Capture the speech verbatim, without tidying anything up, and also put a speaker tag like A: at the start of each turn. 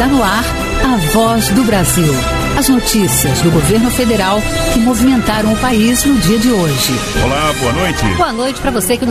A: Está no ar a Voz do Brasil. As notícias do governo federal que movimentaram o país no dia de hoje.
B: Olá, boa noite.
A: Boa noite para você que nos